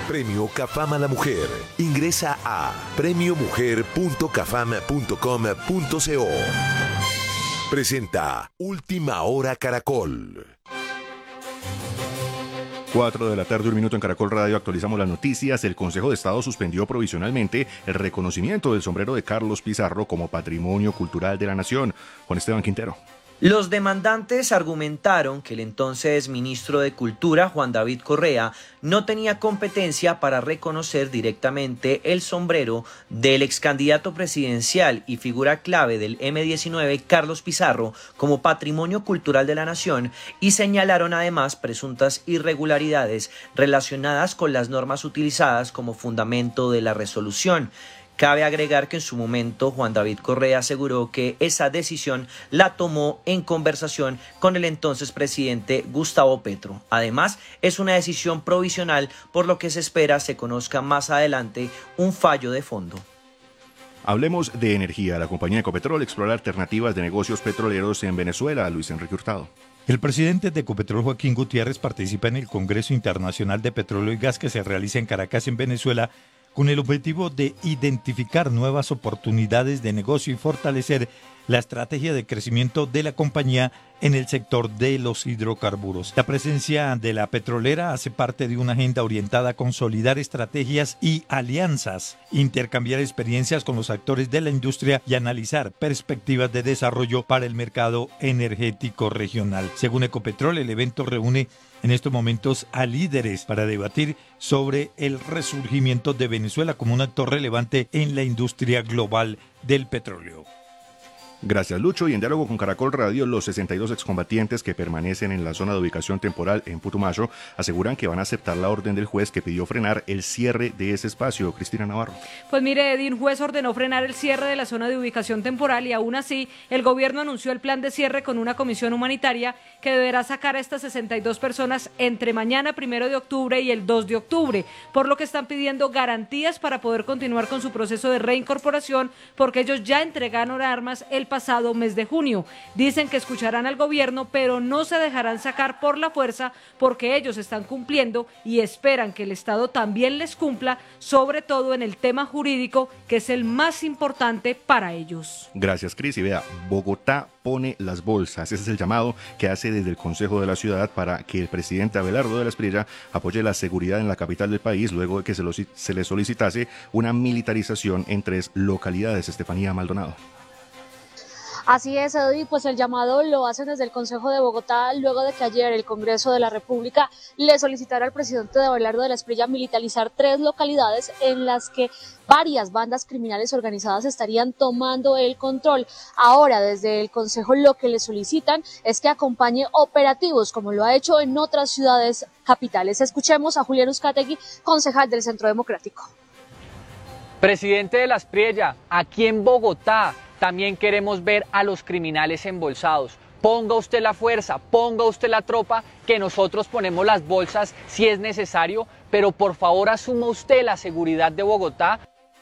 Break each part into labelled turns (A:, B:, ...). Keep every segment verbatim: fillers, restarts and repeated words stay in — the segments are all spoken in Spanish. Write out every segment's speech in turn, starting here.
A: Premio CAFAM a la Mujer. Ingresa a premio mujer punto cafam punto com punto co. Presenta Última Hora Caracol.
B: cuatro de la tarde, un minuto en Caracol Radio, actualizamos las noticias. El Consejo de Estado suspendió provisionalmente el reconocimiento del sombrero de Carlos Pizarro como Patrimonio Cultural de la Nación. Juan Esteban Quintero.
C: Los demandantes argumentaron que el entonces ministro de Cultura, Juan David Correa, no tenía competencia para reconocer directamente el sombrero del ex candidato presidencial y figura clave del eme diecinueve, Carlos Pizarro, como Patrimonio Cultural de la Nación, y señalaron además presuntas irregularidades relacionadas con las normas utilizadas como fundamento de la resolución. Cabe agregar que en su momento Juan David Correa aseguró que esa decisión la tomó en conversación con el entonces presidente Gustavo Petro. Además, es una decisión provisional, por lo que se espera se conozca más adelante un fallo de fondo.
B: Hablemos de energía. La compañía Ecopetrol explora alternativas de negocios petroleros en Venezuela. Luis Enrique Hurtado.
D: El presidente de Ecopetrol, Joaquín Gutiérrez, participa en el Congreso Internacional de Petróleo y Gas que se realiza en Caracas, en Venezuela, con el objetivo de identificar nuevas oportunidades de negocio y fortalecer la estrategia de crecimiento de la compañía en el sector de los hidrocarburos. La presencia de la petrolera hace parte de una agenda orientada a consolidar estrategias y alianzas, intercambiar experiencias con los actores de la industria y analizar perspectivas de desarrollo para el mercado energético regional. Según Ecopetrol, el evento reúne en estos momentos a líderes para debatir sobre el resurgimiento de Venezuela como un actor relevante en la industria global del petróleo.
B: Gracias, Lucho. Y en diálogo con Caracol Radio, los sesenta y dos excombatientes que permanecen en la zona de ubicación temporal en Putumayo aseguran que van a aceptar la orden del juez que pidió frenar el cierre de ese espacio. Cristina Navarro.
E: Pues mire, Eddie, un juez ordenó frenar el cierre de la zona de ubicación temporal y aún así el gobierno anunció el plan de cierre con una comisión humanitaria que deberá sacar a estas sesenta y dos personas entre mañana, primero de octubre y el dos de octubre, por lo que están pidiendo garantías para poder continuar con su proceso de reincorporación, porque ellos ya entregaron armas el pasado mes de junio. Dicen que escucharán al gobierno, pero no se dejarán sacar por la fuerza porque ellos están cumpliendo y esperan que el Estado también les cumpla, sobre todo en el tema jurídico, que es el más importante para ellos.
B: Gracias, Cris. Y vea, Bogotá pone las bolsas. Ese es el llamado que hace desde el Consejo de la Ciudad para que el presidente Abelardo de la Espriella apoye la seguridad en la capital del país luego de que se, lo, se le solicitase una militarización en tres localidades. Estefanía Maldonado.
F: Así es, Eddie, pues el llamado lo hacen desde el Consejo de Bogotá luego de que ayer el Congreso de la República le solicitara al presidente de Abelardo de la Espriella militarizar tres localidades en las que varias bandas criminales organizadas estarían tomando el control. Ahora, desde el Consejo lo que le solicitan es que acompañe operativos, como lo ha hecho en otras ciudades capitales. Escuchemos a Julián Uzcategui, concejal del Centro Democrático.
G: Presidente de la Espriella, aquí en Bogotá también queremos ver a los criminales embolsados. Ponga usted la fuerza, ponga usted la tropa, que nosotros ponemos las bolsas si es necesario, pero por favor asuma usted la seguridad de Bogotá.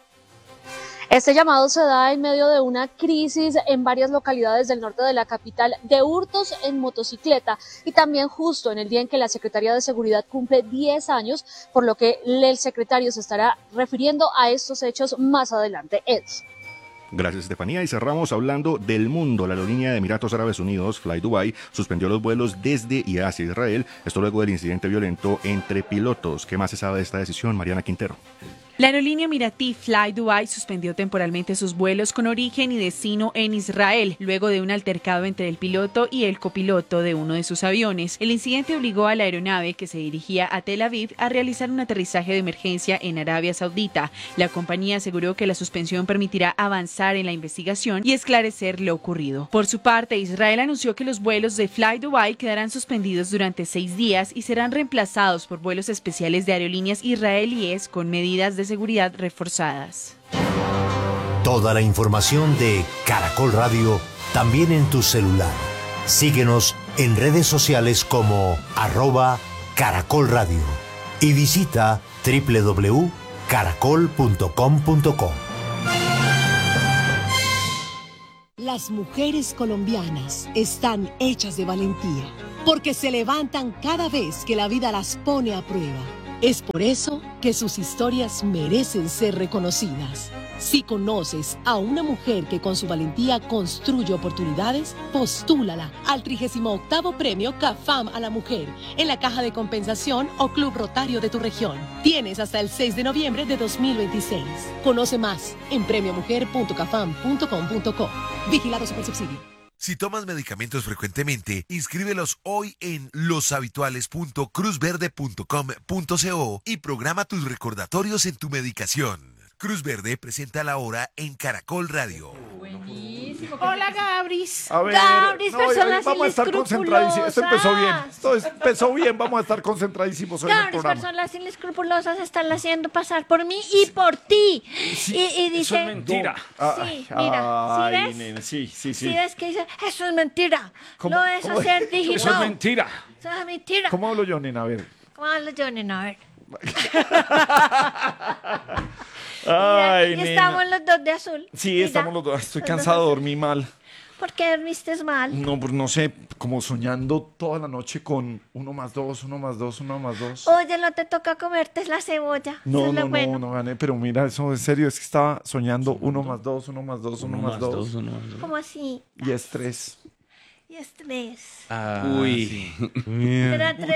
F: Este llamado se da en medio de una crisis en varias localidades del norte de la capital de hurtos en motocicleta y también justo en el día en que la Secretaría de Seguridad cumple diez años, por lo que el secretario se estará refiriendo a estos hechos más adelante. Ed.
B: Gracias, Estefanía. Y cerramos hablando del mundo. La aerolínea de Emiratos Árabes Unidos, Fly Dubai, suspendió los vuelos desde y hacia Israel, esto luego del incidente violento entre pilotos. ¿Qué más se sabe de esta decisión? Mariana Quintero.
H: La aerolínea emiratí Fly Dubai suspendió temporalmente sus vuelos con origen y destino en Israel, luego de un altercado entre el piloto y el copiloto de uno de sus aviones. El incidente obligó a la aeronave, que se dirigía a Tel Aviv, a realizar un aterrizaje de emergencia en Arabia Saudita. La compañía aseguró que la suspensión permitirá avanzar en la investigación y esclarecer lo ocurrido. Por su parte, Israel anunció que los vuelos de Fly Dubai quedarán suspendidos durante seis días y serán reemplazados por vuelos especiales de aerolíneas israelíes con medidas de seguridad reforzadas.
I: Toda la información de Caracol Radio también en tu celular. Síguenos en redes sociales como arroba Caracol Radio y visita doble u doble u doble u punto caracol punto com punto co.
J: Las mujeres colombianas están hechas de valentía, porque se levantan cada vez que la vida las pone a prueba. Es por eso que sus historias merecen ser reconocidas. Si conoces a una mujer que con su valentía construye oportunidades, postúlala al trigésimo octavo Premio CAFAM a la Mujer en la Caja de Compensación o Club Rotario de tu región. Tienes hasta el seis de noviembre de dos mil veintiséis. Conoce más en premio mujer punto cafam punto com punto co. Vigilado Supersubsidio.
A: Si tomas medicamentos frecuentemente, inscríbelos hoy en loshabituales punto cruz verde punto com punto co y programa tus recordatorios en tu medicación. Cruz Verde presenta la hora en Caracol Radio.
K: Buenísimo. Hola, Gabris.
L: A ver,
K: Gabris,
L: no,
K: personas
L: vamos a estar concentradísimos. Esto empezó bien. Esto es- empezó bien. Vamos a estar concentradísimos hoy en el
K: Gabris,
L: programa.
K: personas inescrupulosas están haciendo pasar por mí y por ti.
L: Sí,
K: y, y dice,
L: eso es mentira.
K: Sí, mira,
L: Ay,
K: ¿sí ves?
L: nene, sí, sí, sí.
K: ¿Sí ves que dice? Eso es mentira.
L: ¿Cómo-
K: No es
L: cómo-
K: hacer dígito.
L: Eso es mentira.
K: Eso es mentira.
L: ¿Cómo hablo yo, nena? A ver.
K: ¿Cómo hablo yo, nena? A ver.
L: Ay,
K: y
L: nena.
K: estamos los dos de azul.
L: Sí,
K: Mira,
L: estamos los dos. Estoy
K: los dos
L: cansado,
K: azul.
L: dormí mal.
K: ¿Por qué dormiste mal?
L: No, pues no sé, como soñando toda la noche con uno más dos, uno más dos, uno más dos.
K: Oye, no te toca comerte la cebolla. Eso
L: No,
K: es lo
L: no,
K: bueno.
L: no, no gané, pero mira, eso en serio, es que estaba soñando uno más dos, uno más dos, uno más dos.
K: ¿Cómo así?
L: Y es tres.
K: Y es tres.
M: Uy.
K: Era tres.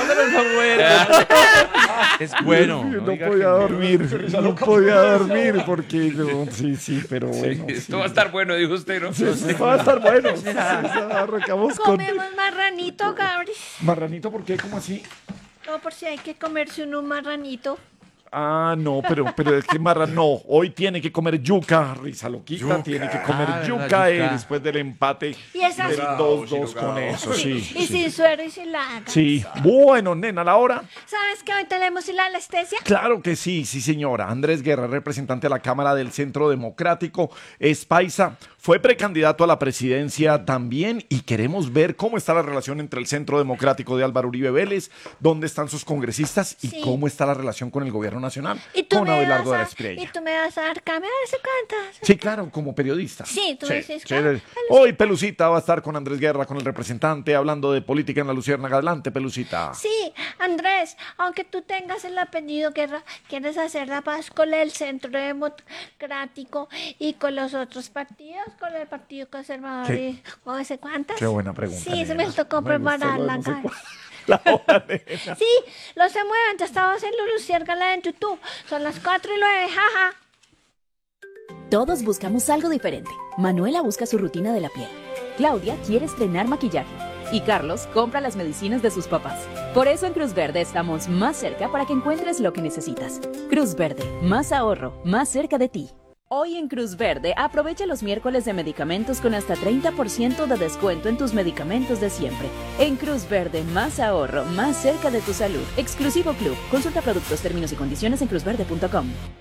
M: Es bueno.
L: No
M: Oiga,
L: podía
M: que-
L: dormir, no podía dormir porque no, sí, sí, pero bueno. sí.
M: Esto va a estar bueno, dijo usted, ¿no?
L: Sí, sí, va a estar bueno. Sí, sí, arrancamos con
K: Comemos marranito, Gabris.
L: marranito, ¿por qué? ¿Cómo así?
K: No, por si hay que comerse uno un marranito.
L: Ah, no, pero, pero es que marrano, no, hoy tiene que comer yuca, risa loquita,
M: Yuca.
L: tiene que comer
M: Ah, ¿verdad?
L: yuca, eh,
M: Yuca.
L: después del empate
K: Y esas-
L: del dos dos con eso, sí.
K: Y
L: sí.
K: sin suero y sin laga.
L: Sí, bueno, nena, la hora.
K: ¿Sabes que hoy tenemos la anestesia?
L: Claro que sí, sí señora. Andrés Guerra, representante a la Cámara del Centro Democrático, es paisa, fue precandidato a la presidencia también y queremos ver cómo está la relación entre el Centro Democrático de Álvaro Uribe Vélez, dónde están sus congresistas y
K: Sí.
L: cómo está la relación con el gobierno nacional,
K: Y tú
L: con
K: me
L: Abelardo de la
K: vas a, y
L: Espriella.
K: tú me vas a dar cámara de cuántas.
L: Sí, claro, como periodista.
K: Sí, tú me dices,
L: chévere.
K: claro,
L: Hoy Pelucita va a estar con Andrés Guerra, con el representante, hablando de política en la Luciérnaga. Adelante, Pelucita.
K: Sí, Andrés, aunque tú tengas el apellido Guerra, quieres hacer la paz con el Centro Democrático y con los otros partidos, con el Partido Conservador
L: ¿Qué?
K: y o ese cuántas.
L: Qué buena pregunta,
K: Sí, se
L: nena.
K: me tocó
L: Me gustó
K: preparar
L: lo de
K: la
L: no sé
K: cara.
L: cuál. La hora, nena.
K: Sí, no se muevan, ya estamos en Luciérnaga en YouTube. Son las cuatro y nueve, jaja.
N: Todos buscamos algo diferente. Manuela busca su rutina de la piel. Claudia quiere estrenar maquillaje. Y Carlos compra las medicinas de sus papás. Por eso en Cruz Verde estamos más cerca para que encuentres lo que necesitas. Cruz Verde, más ahorro, más cerca de ti. Hoy en Cruz Verde aprovecha los miércoles de medicamentos con hasta treinta por ciento de descuento en tus medicamentos de siempre. En Cruz Verde, más ahorro, más cerca de tu salud. Exclusivo Club. Consulta productos, términos y condiciones en cruz verde punto com.